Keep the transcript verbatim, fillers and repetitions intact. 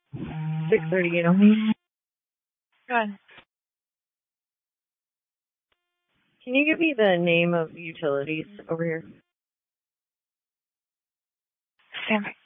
six thirty, you know. Go ahead. Can you give me the name of utilities over here? Stand by.